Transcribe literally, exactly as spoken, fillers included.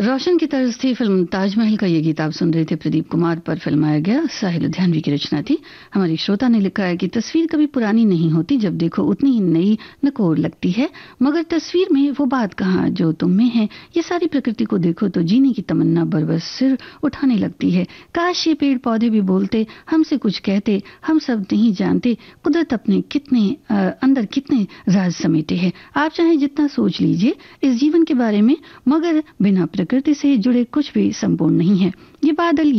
रोशन की तर्ज थी फिल्म ताजमहल का ये गीत आप सुन रहे थे। प्रदीप कुमार पर फिल्माया गया, साहिल लुधियानवी की रचना थी। हमारी श्रोता ने लिखा है कि तस्वीर कभी पुरानी नहीं होती, जब देखो उतनी ही नई नकोर लगती है, मगर तस्वीर में वो बात कहाँ जो तुम में है। ये सारी प्रकृति को देखो तो जीने की तमन्ना बरबस सिर उठाने लगती है। काश ये पेड़ पौधे भी बोलते, हमसे कुछ कहते, हम सब नहीं जानते कुदरत अपने कितने आ, अंदर कितने राज समेटे हैं। आप चाहे जितना सोच लीजिए इस जीवन के बारे में, मगर बिना प्रकृति से जुड़े कुछ भी संपूर्ण नहीं है। ये बादल